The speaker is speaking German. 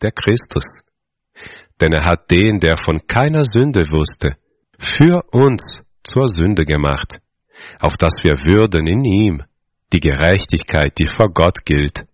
der Christus. Denn er hat den, der von keiner Sünde wusste, für uns zur Sünde gemacht, auf dass wir würden in ihm die Gerechtigkeit, die vor Gott gilt.